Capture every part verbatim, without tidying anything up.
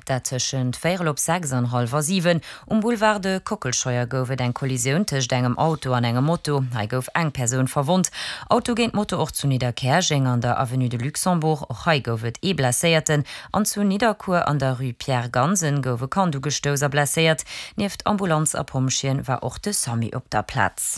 dat tschen Féierel op sechs an halb sieben um Boulevard de Kockelscheuer goufet eng Kollisioun tech engem Auto an engem Motto. Hei gouf eng Persoun verwundt. Auto géint Motto och zu Niederkerching an der Avenue de Luxembourg och hei goufet e blaséierten an zu Niederkur an der Rue Pierre Gansen goufe Kandu gestoser blaséiert. Nieft Ambulanz a Pomschien war och de Sami op der Platz.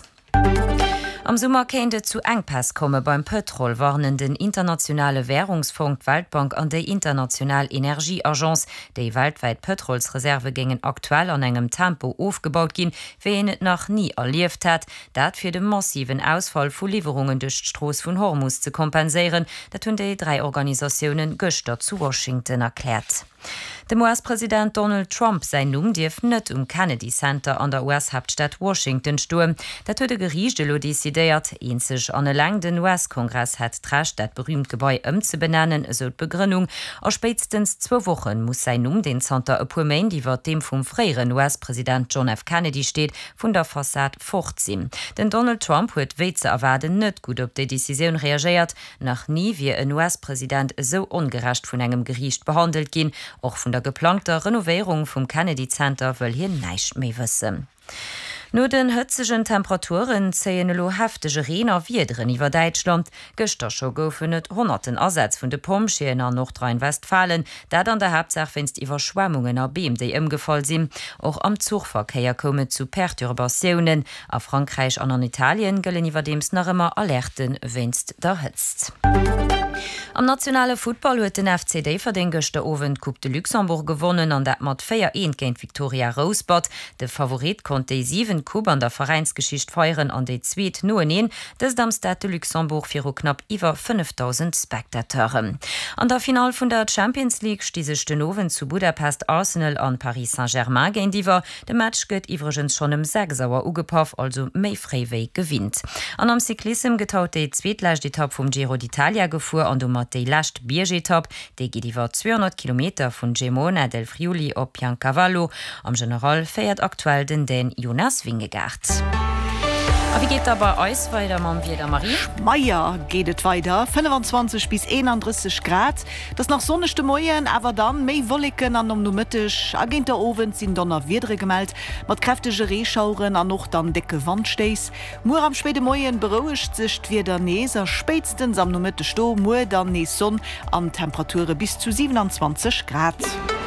Am Sommer kennte zu Engpass komme beim Petrol warnen den internationale Währungsfonds Weltbank an der International Energieagenz, déi weltweit Petrolsreserve gingen aktuell an engem Tempo aufgebaut gin, wie net noch nie erlieft hat, dat fir den massiven Ausfall vu Lieferungen durch Stroß vun Hormuz zu kompensieren, dat hunn déi drei Organisationen gëster zu Washington erklärt. Dem U S-Präsident Donald Trump sein Numm Dief net um Kennedy Center an der U S-Hauptstadt Washington sturm. Dat huet de Gerichte lo desideiert, een sech an e lang den U S-Kongress hat tracht dat berühmt Gebäi ëm ze benennen, so d'Begrünnung. A spätstens zwei Wochen muss sein Numm den Center e puer Main, die wat dem vum freieren U S-Präsident John F. Kennedy steht, vun der Fassade fortziehen. Den Donald Trump huet weze erwarden net gut op de Decision reagiert, nach nie wie en U S-Präsident so ungerecht vun engem Gericht behandelt gin, och vun der geplanter Renovierung vom Kennedy Center will hier neicht méi wissen. No den hëtzegen Temperaturen zeien lo heftege Reener Wiederen iwwer Deitschland. Gëster scho goufen et hunderten Ersatz vun de Pomschien an Nordrhein-Westfalen, dat an der Hauptsache finst iwwer Schwemmungen a Beem déi ëmgefall sinn. Och am Zugverkeier komme zu Perturbationen. A Frankreich an an Italien gëllen iwwer deems nach ëmmer Alerten winst der hëtzt. Am nationale Football huet den F C D verdingchte Owen Coupe de Luxembourg gewonnen an dat mat vier eins géint Victoria Rosebud. De Favorit konnte sieben Coupe an der Vereinsgeschicht feieren an de Zweet noen des am Stade de Luxembourg fir knapp iwwer fünftausend Spektateuren. An der Final vun der Champions League stiesech den Owen zu Budapest Arsenal an Paris Saint-Germain géint iwwer. De Match gëtt iwwergens schon em sechsauer ugepaff, also méi fréiwéi gewinnt. An am Cyklism getaut de zweetlächt Etapp vum Giro d'Italia gefuhr an du mat déi lacht Biergetapp, déi giet iwwer zweihundert Kilometer vun Gemona del Friuli op Piancavallo. Am General feiert aktuell den den Jonas Wingegard. A wie geht aber eus weiter, Mam wie der Marie? Meier geht weiter, fünfundzwanzig bis einunddreißig Grad. Das nach sonnechte Moien, aber dann méi wolliken an um no Mittag. Agent der Owen sind dann noch Wiedre gemeldet, mit kräftige Rehschauren an noch dann dicke Wandsteis. Mur am späte Moien beruhigt sich wieder Neser, spätestens am no Mittag sto, mur dann ne Sonne an Temperaturen bis zu siebenundzwanzig Grad.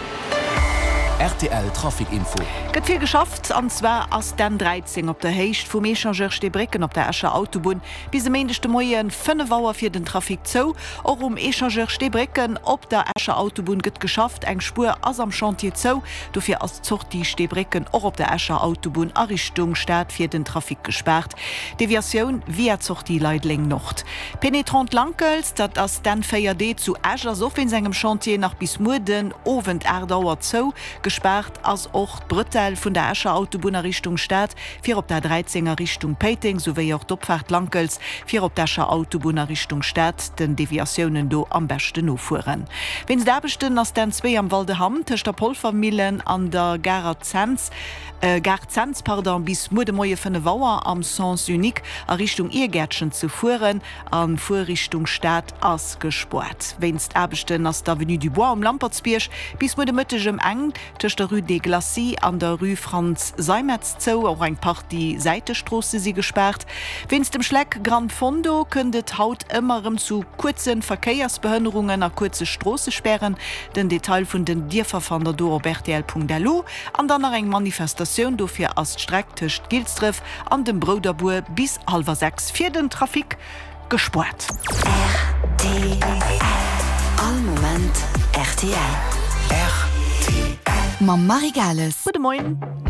R T L Trafikinfo. Gëtt viel geschafft, an zwar ass den dreizehn op der Heicht vum Echangeur Stebricken op der Escher Autobahn. Bis em meendeste Moien fünf Auer fir den Trafik zou. Auch um Echangeur Stebricken op der Escher Autobahn gëtt geschafft, eng Spur ass am Chantier zou. Dofir ass zocht die Stebricken och op der Escher Autobahn a Richtung Stadt fir den Trafik gesperrt. Deviation wie zocht die Leidling Nord. Penetrant Langkels, dat ass den F D zu Escher so in segem Chantier nach bis Muden Ovent Erdauer zou. Gesperrt als auch Brüttel von der Escher Autobahn Richtung Stadt, vier op der dreizehner Richtung Peiting sowie auch Dopfahrt Langkels, vier op der Escher Autobahn Richtung Stadt, den Deviationen do am besten no fuhren. Wenn es da bestimmt als den zwei am Waldeham, tisch der Polvermillen an der Garazenz, äh, Garzenz, pardon, bis Mudemoie von der Wauer am Sens Unique a Richtung Irgärtchen zu fuhren, an Vorrichtung Stadt as gesport. Wenn es da bestimmt als der Avenue du Bois am Lampertsbiersch, bis Mudemüttegem Eng, tisch der Rue des Glacis an der Rue Franz Seimetz zo, auch ein paar die Seitestraße sie gesperrt. Wenn es dem Schleck Grand Fondo kündet haut immerem zu kurzen Verkehrsbehinderungen a kurze Straße sperren, den Detail von den Dierverfander do Robertel Punkt Delo, an dann eng Manifestation dofir as Strecktisch Gilstriff an dem Broderbur bis halber sechs für den Trafik gesport. R T L. All Moment R T L. R T L. Ma Marie Gales. Guten Morgen.